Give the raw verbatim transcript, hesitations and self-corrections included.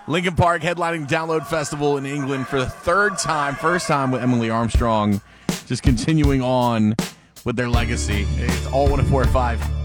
Lincoln Park headlining Download Festival in England for the third time. First time with Emily Armstrong, just continuing on with their legacy. It's all one oh four point five.